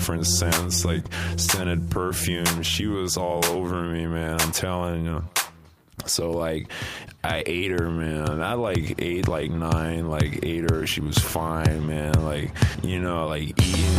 different scents, like scented perfume. She was all over me, man. I'm telling you. So like I ate her, man. I like ate like 9, like ate her. She was fine, man. Like, you know, like eating